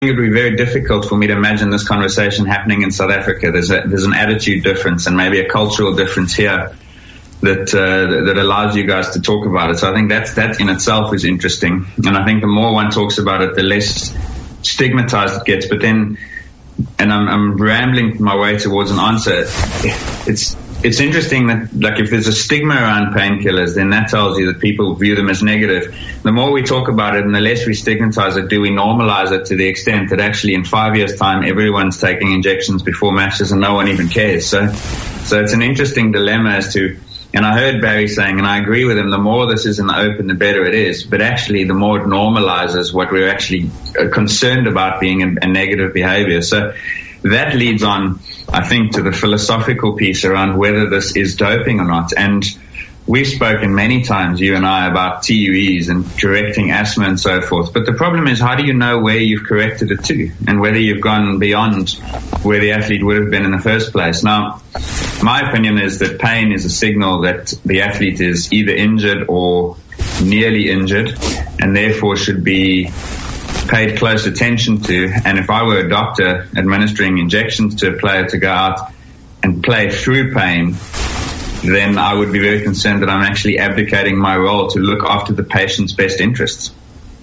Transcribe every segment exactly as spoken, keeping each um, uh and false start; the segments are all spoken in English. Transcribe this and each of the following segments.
it would be very difficult for me to imagine this conversation happening in South Africa. There's a, there's an attitude difference and maybe a cultural difference here that uh, that allows you guys to talk about it. So I think that's, that in itself is interesting. And I think the more one talks about it, the less stigmatized it gets. But then, and I'm, I'm rambling my way towards an answer, it's it's interesting that, like, if there's a stigma around painkillers, then that tells you that people view them as negative. The more we talk about it and the less we stigmatize it, do we normalize it to the extent that actually in five years' time everyone's taking injections before matches and no one even cares. So, so it's an interesting dilemma as to, and I heard Barry saying, and I agree with him, the more this is in the open, the better it is. But actually, the more it normalizes what we're actually concerned about being a, a negative behavior. So that leads on, I think, to the philosophical piece around whether this is doping or not. And we've spoken many times, you and I, about T U Es and correcting asthma and so forth. But the problem is, how do you know where you've corrected it to and whether you've gone beyond where the athlete would have been in the first place? Now, my opinion is that pain is a signal that the athlete is either injured or nearly injured and therefore should be paid close attention to. And if I were a doctor administering injections to a player to go out and play through pain, then I would be very concerned that I'm actually abdicating my role to look after the patient's best interests.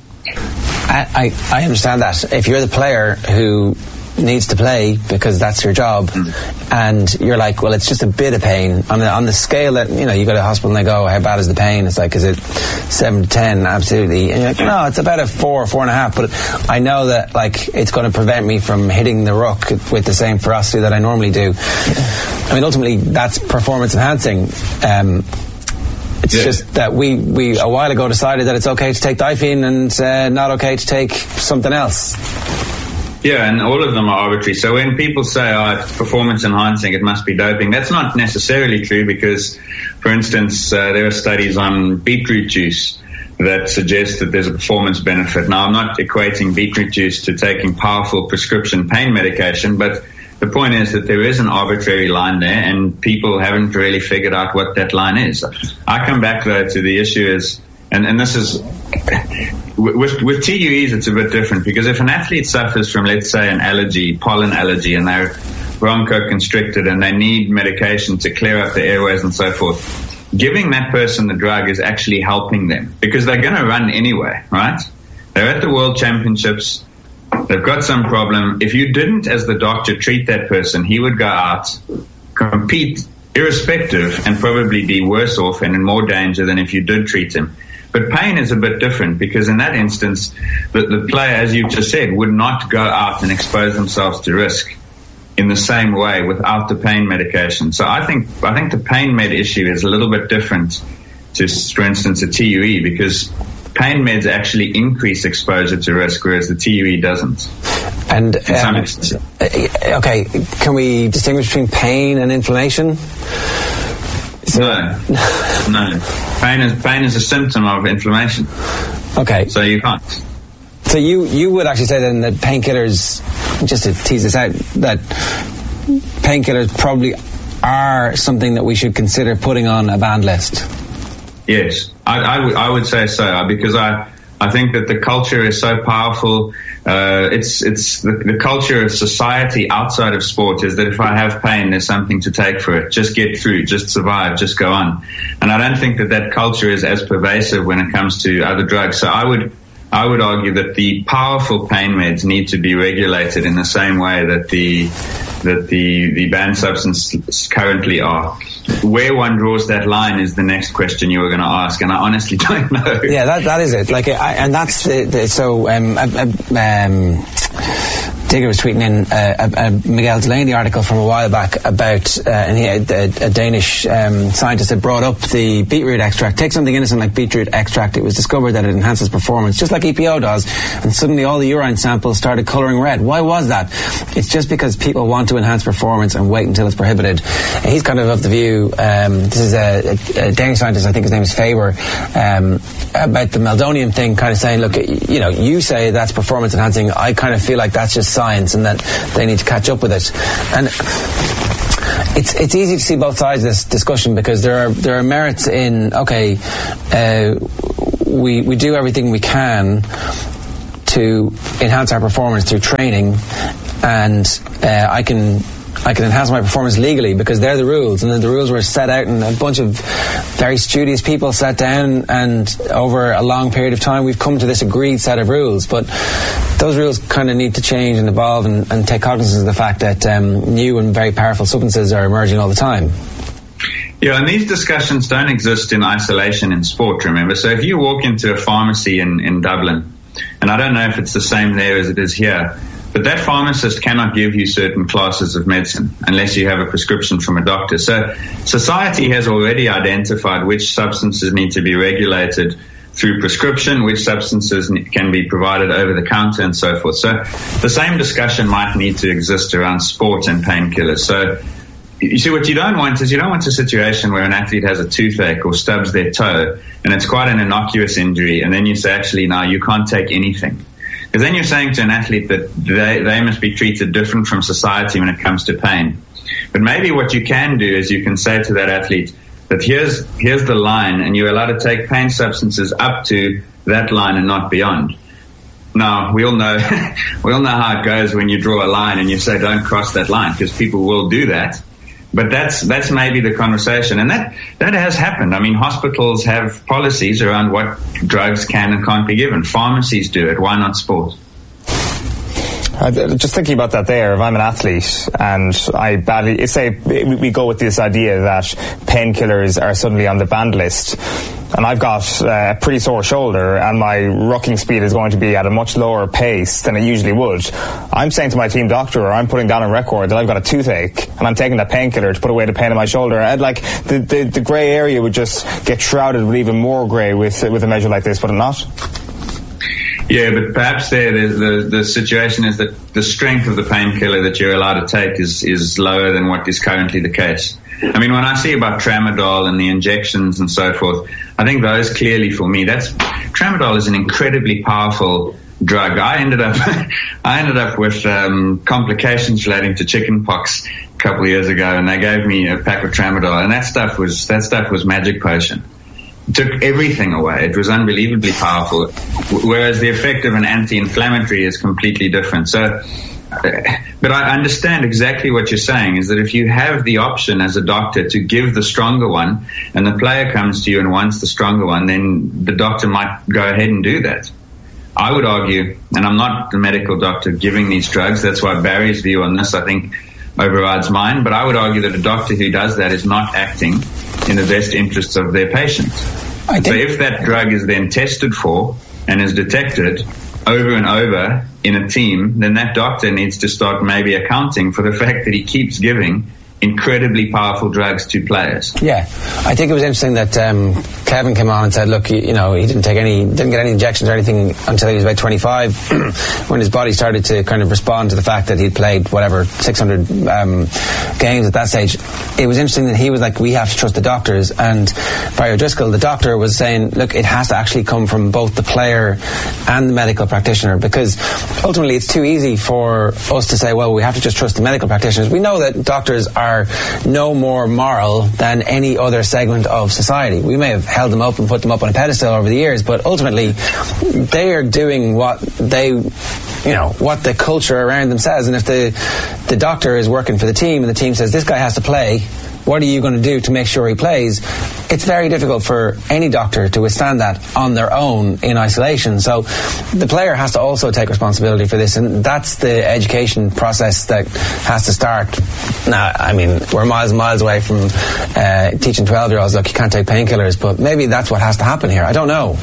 I, I, I understand that. If you're the player who needs to play because that's your job, mm. and you're like, well, it's just a bit of pain on the, on the scale that, you know, you go to the hospital and they go, how bad is the pain? It's like, is it seven to ten? Absolutely. And you're like, no, it's about a four, four and a half, but I know that, like, it's going to prevent me from hitting the ruck with the same ferocity that I normally do. I mean, ultimately, that's performance enhancing. Um, It's yeah. just that we, we, a while ago, decided that it's okay to take Difene and uh, not okay to take something else. Yeah, and all of them are arbitrary. So when people say, oh, it's performance enhancing, it must be doping, that's not necessarily true because, for instance, uh, there are studies on beetroot juice that suggest that there's a performance benefit. Now, I'm not equating beetroot juice to taking powerful prescription pain medication, but the point is that there is an arbitrary line there and people haven't really figured out what that line is. I come back, though, to the issue is, and, and this is, with, with T U Es, it's a bit different because if an athlete suffers from, let's say, an allergy, pollen allergy, and they're bronchoconstricted and they need medication to clear up the airways and so forth, giving that person the drug is actually helping them because they're going to run anyway, right? They're at the World Championships. They've got some problem. If you didn't, as the doctor, treat that person, he would go out, compete irrespective, and probably be worse off and in more danger than if you did treat him. But pain is a bit different because in that instance, the, the player, as you've just said, would not go out and expose themselves to risk in the same way without the pain medication. So I think I think the pain med issue is a little bit different to, for instance, a T U E because pain meds actually increase exposure to risk, whereas the T U E doesn't. And um, okay, can we distinguish between pain and inflammation? So, no, no. Pain is pain is a symptom of inflammation. Okay, so you can't. So you you would actually say then that painkillers, just to tease this out, that painkillers probably are something that we should consider putting on a banned list. Yes, I, I, w- I would say so because I, I think that the culture is so powerful. Uh, it's it's the, the culture of society outside of sport is that if I have pain, there's something to take for it. Just get through, just survive, just go on. And I don't think that that culture is as pervasive when it comes to other drugs. So I would I would argue that the powerful pain meds need to be regulated in the same way that the that the, the banned substances currently are. Where one draws that line is the next question you were going to ask, and I honestly don't know. Yeah, that that is it. Like, I, and that's the, the, so. Um, um, Digger was tweeting in uh, a, a Miguel Delaney article from a while back about, uh, and he had a, a Danish um, scientist had brought up the beetroot extract. Take something innocent like beetroot extract. It was discovered that it enhances performance, just like E P O does, and suddenly all the urine samples started colouring red. Why was that? It's just because people want to enhance performance and wait until it's prohibited. And he's kind of of the view, um, this is a, a, a Danish scientist, I think his name is Faber, um, about the meldonium thing, kind of saying, look, you know, you say that's performance enhancing. I kind of feel like that's just science and that they need to catch up with it. And it's it's easy to see both sides of this discussion because there are there are merits in, okay, uh, we we do everything we can to enhance our performance through training, and uh, I can I can enhance my performance legally because they're the rules, and then the rules were set out, and a bunch of very studious people sat down, and over a long period of time we've come to this agreed set of rules. But those rules kind of need to change and evolve, and, and take cognizance of the fact that um, new and very powerful substances are emerging all the time. Yeah, and these discussions don't exist in isolation in sport, remember. So if you walk into a pharmacy in, in Dublin, and I don't know if it's the same there as it is here, but that pharmacist cannot give you certain classes of medicine unless you have a prescription from a doctor. So society has already identified which substances need to be regulated through prescription, which substances can be provided over the counter, and so forth. So the same discussion might need to exist around sport and painkillers. So you see, what you don't want is you don't want a situation where an athlete has a toothache or stubs their toe, and it's quite an innocuous injury, and then you say, actually, now you can't take anything. Because then you're saying to an athlete that they, they must be treated different from society when it comes to pain. But maybe what you can do is you can say to that athlete that here's here's the line, and you're allowed to take pain substances up to that line and not beyond. Now, we all know we all know how it goes when you draw a line and you say don't cross that line, because people will do that. But that's that's maybe the conversation, and that, that has happened. I mean, hospitals have policies around what drugs can and can't be given. Pharmacies do it. Why not sport? Uh, just thinking about that there, if I'm an athlete and I badly, say we go with this idea that painkillers are suddenly on the banned list, and I've got a pretty sore shoulder and my rucking speed is going to be at a much lower pace than it usually would, I'm saying to my team doctor, or I'm putting down a record that I've got a toothache and I'm taking that painkiller to put away the pain in my shoulder. I'd like the, the, the grey area would just get shrouded with even more grey with, with a measure like this, would it not? Yeah, but perhaps there the, the the situation is that the strength of the painkiller that you're allowed to take is is lower than what is currently the case. I mean, when I see about tramadol and the injections and so forth, I think those clearly, for me, that's tramadol is an incredibly powerful drug. I ended up I ended up with um, complications relating to chickenpox a couple of years ago, and they gave me a pack of tramadol, and that stuff was that stuff was magic potion. It took everything away. It was unbelievably powerful, whereas the effect of an anti-inflammatory is completely different. So, but I understand exactly what you're saying, is that if you have the option as a doctor to give the stronger one, and the player comes to you and wants the stronger one, then the doctor might go ahead and do that. I would argue, and I'm not the medical doctor giving these drugs, that's why Barry's view on this, I think, overrides mine, but I would argue that a doctor who does that is not acting in the best interests of their patient. So if that drug is then tested for and is detected over and over in a team, then that doctor needs to start maybe accounting for the fact that he keeps giving incredibly powerful drugs to players. Yeah, I think it was interesting that um, Kevin came on and said, look, you, you know, he didn't take any, didn't get any injections or anything until he was about twenty-five, when his body started to kind of respond to the fact that he'd played whatever six hundred um, games at that stage. It was interesting that he was like, we have to trust the doctors, and Barry O'Driscoll, the doctor, was saying, look, it has to actually come from both the player and the medical practitioner, because ultimately it's too easy for us to say, well, we have to just trust the medical practitioners. We know that doctors are are no more moral than any other segment of society. We may have held them up and put them up on a pedestal over the years, but ultimately they are doing what they, you know, what the culture around them says. And if the the doctor is working for the team and the team says this guy has to play, what are you going to do to make sure he plays? It's very difficult for any doctor to withstand that on their own in isolation. So the player has to also take responsibility for this, and that's the education process that has to start. Now, I mean, we're miles and miles away from uh, teaching twelve-year-olds, look, you can't take painkillers, but maybe that's what has to happen here. I don't know.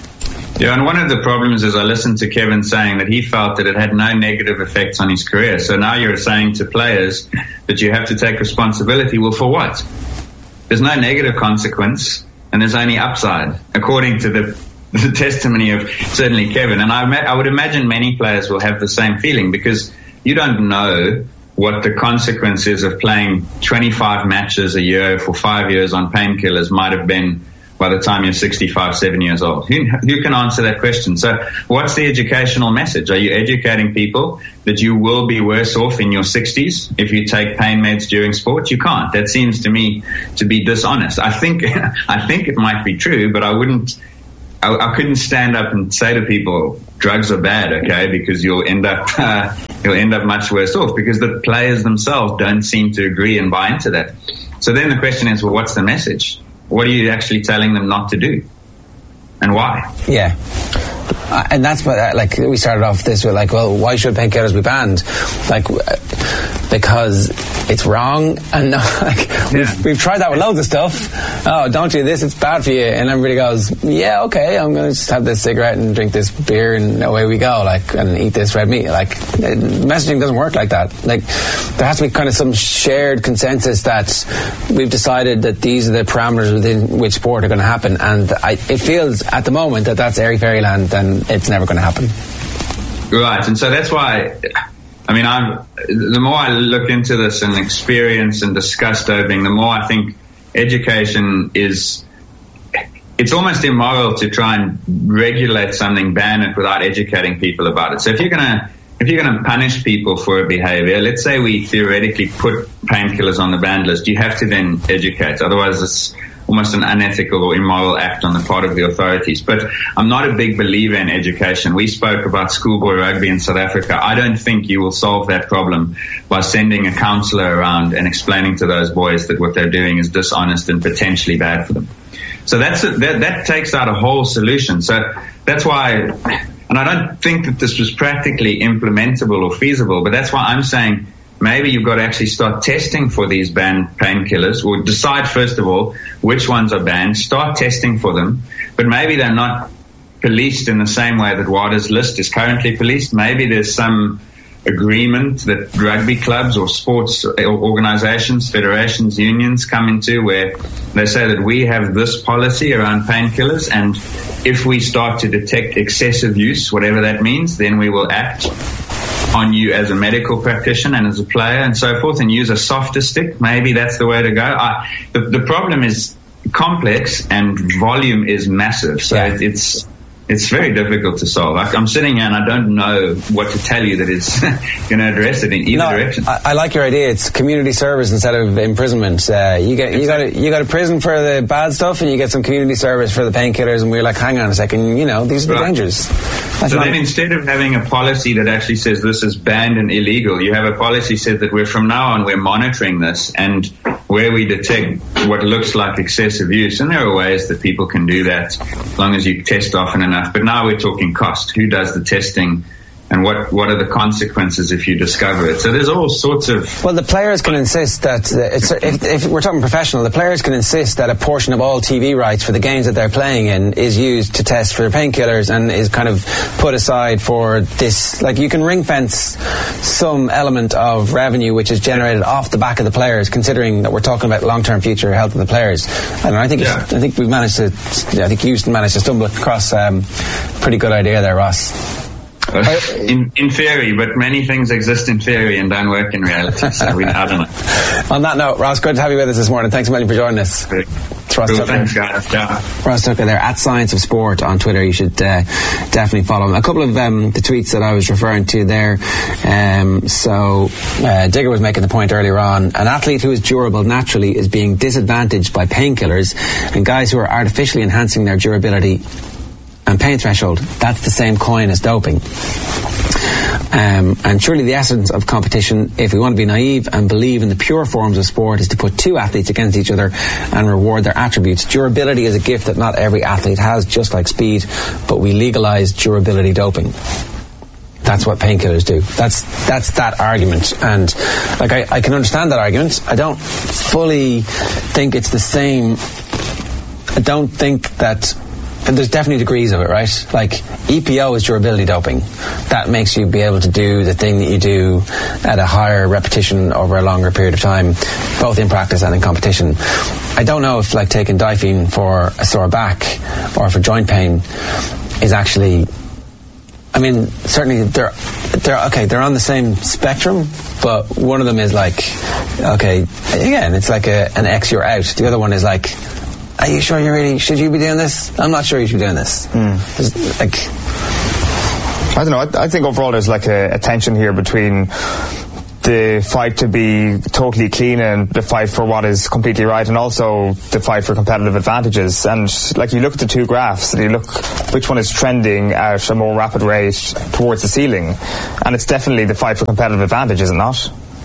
Yeah, and one of the problems is I listened to Kevin saying that he felt that it had no negative effects on his career. So now you're saying to players that you have to take responsibility. Well, for what? There's no negative consequence, and there's only upside, according to the, the testimony of certainly Kevin. And I, I would imagine many players will have the same feeling, because you don't know what the consequences of playing twenty-five matches a year for five years on painkillers might have been by the time you're sixty-five, seven years old. Who, who can answer that question? So what's the educational message? Are you educating people that you will be worse off in your sixties if you take pain meds during sport? You can't. That seems to me to be dishonest. I think, I think it might be true, but I wouldn't, I, I couldn't stand up and say to people, drugs are bad, okay, because you'll end up uh, you'll end up much worse off, because the players themselves don't seem to agree and buy into that. So then the question is, well, what's the message? What are you actually telling them not to do, and why? Yeah. Uh, and that's what, uh, like, we started off this with, like, well, why should painkillers be banned? Like, uh, because it's wrong, and no, like, yeah. we've, we've tried that with loads of stuff. Oh, don't do this, it's bad for you. And everybody goes, yeah, okay, I'm going to just have this cigarette and drink this beer, and away we go, like, and eat this red meat. Like, messaging doesn't work like that. Like, there has to be kind of some shared consensus that we've decided that these are the parameters within which sport are going to happen. And I, it feels at the moment that that's airy fairyland, and it's never going to happen. Right, and so that's why, I mean, I'm, the more I look into this and experience and discuss doping, the more I think education is, it's almost immoral to try and regulate something, ban it without educating people about it. So if you're going to, if you're going to punish people for a behavior, let's say we theoretically put painkillers on the banned list, you have to then educate. Otherwise, it's almost an unethical or immoral act on the part of the authorities. But I'm not a big believer in education. We spoke about schoolboy rugby in South Africa. I don't think you will solve that problem by sending a counsellor around and explaining to those boys that what they're doing is dishonest and potentially bad for them. So that's a, that, that takes out a whole solution. So that's why, and I don't think that this was practically implementable or feasible, but that's why I'm saying maybe you've got to actually start testing for these banned painkillers, or decide first of all which ones are banned, start testing for them, but maybe they're not policed in the same way that WADA's list is currently policed. Maybe there's some agreement that rugby clubs or sports organizations, federations, unions come into where they say that we have this policy around painkillers, and if we start to detect excessive use, whatever that means, then we will act on you as a medical practitioner and as a player and so forth, and use a softer stick. Maybe that's the way to go. I, the, the problem is complex and volume is massive, so yeah. it, it's it's very difficult to solve. Like, I'm sitting here and I don't know what to tell you that is going to address it in either no, direction. I, I like your idea. It's community service instead of imprisonment. Uh, you get you got a, you got a prison for the bad stuff, and you get some community service for the painkillers. And we're like, hang on a second, you know, these are the right. dangers. That's so then, instead of having a policy that actually says this is banned and illegal, you have a policy that says that we're from now on we're monitoring this, and where we detect what looks like excessive use, and there are ways that people can do that as long as you test often enough. But now we're talking cost. Who does the testing? And what, what are the consequences if you discover it? So there's all sorts of... Well, the players can insist that... Uh, it's, if, if we're talking professional, the players can insist that a portion of all T V rights for the games that they're playing in is used to test for painkillers and is kind of put aside for this... Like, you can ring-fence some element of revenue which is generated off the back of the players, considering that we're talking about long-term future health of the players. And I think yeah. I think we've managed to... I think you've managed to stumble across a um, pretty good idea there, Ross. In, in theory, but many things exist in theory and don't work in reality, so we, I don't know. On that note, Ross, good to have you with us this morning. Thanks a million for joining us. Great. It's Ross cool, Tucker. Thanks, guys. Yeah. Ross Tucker there, at Science of Sport on Twitter. You should uh, definitely follow him. A couple of um, the tweets that I was referring to there. Um, so, uh, Digger was making the point earlier on. An athlete who is durable naturally is being disadvantaged by painkillers, and guys who are artificially enhancing their durability and pain threshold, that's the same coin as doping. Um, and surely the essence of competition, if we want to be naive and believe in the pure forms of sport, is to put two athletes against each other and reward their attributes. Durability is a gift that not every athlete has, just like speed, but we legalise durability doping. That's what painkillers do. That's that's that argument. And like I, I can understand that argument. I don't fully think it's the same. I don't think that... And there's definitely degrees of it, right? Like, E P O is durability doping. That makes you be able to do the thing that you do at a higher repetition over a longer period of time, both in practice and in competition. I don't know if, like, taking Difene for a sore back or for joint pain is actually... I mean, certainly they're, they're, okay, they're on the same spectrum, but one of them is like, okay, again, it's like a, an X, you're out. The other one is like, are you sure you really, should you be doing this? I'm not sure you should be doing this. Mm. Like, I don't know, I, I think overall there's like a, a tension here between the fight to be totally clean and the fight for what is completely right, and also the fight for competitive advantages. And like, you look at the two graphs and you look which one is trending at a more rapid rate towards the ceiling, and it's definitely the fight for competitive advantage, is it not?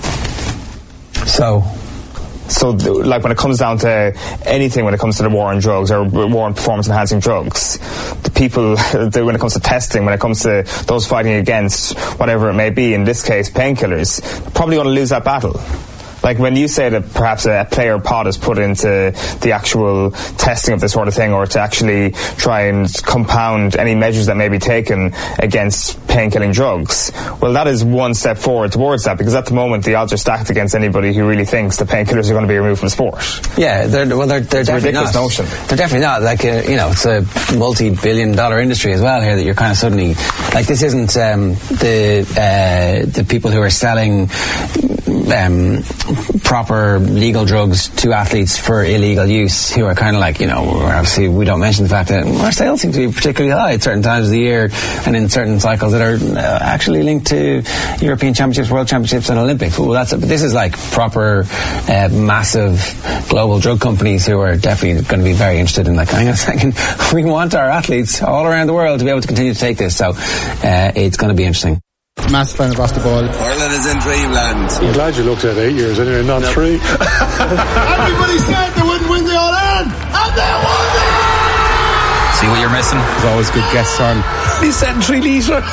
So So, like, when it comes down to anything, when it comes to the war on drugs or war on performance-enhancing drugs, the people, when it comes to testing, when it comes to those fighting against whatever it may be, in this case, painkillers, probably going to lose that battle. Like, when you say that perhaps a player pot is put into the actual testing of this sort of thing, or to actually try and compound any measures that may be taken against pain-killing drugs, well, that is one step forward towards that, because at the moment the odds are stacked against anybody who really thinks the painkillers are going to be removed from sport. Yeah, they're, well, they're, they're it's a definitely ridiculous not. notion. They're definitely not. Like, uh, you know, it's a multi-billion dollar industry as well here, that you're kind of suddenly, like, this isn't um, the uh, the people who are selling um, proper legal drugs to athletes for illegal use, who are kind of like, you know, obviously we don't mention the fact that our sales seem to be particularly high at certain times of the year and in certain cycles that are uh, actually linked to European Championships, World Championships and Olympics. Well, that's a, but this is like proper uh, massive global drug companies who are definitely going to be very interested in, like, hang on a second, we want our athletes all around the world to be able to continue to take this, so uh, it's going to be interesting. Massive fan of Off the Ball. Ireland is in dreamland. I'm glad you looked at eight years anyway, not no. three. Everybody said they wouldn't win the All-Ireland, and they won it! See what you're missing? There's always good guests on. He said three litre.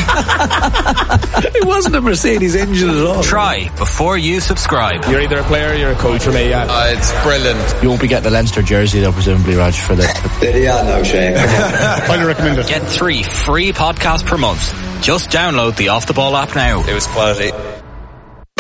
It wasn't a Mercedes engine at all. Try before you subscribe. You're either a player or you're a coach for me, yeah. Uh, it's brilliant. You won't be getting the Leinster jersey though, presumably, Raj, for the... Yeah, no, Shane. Highly recommend it. Get three free podcasts per month. Just download the Off the Ball app now. It was quality.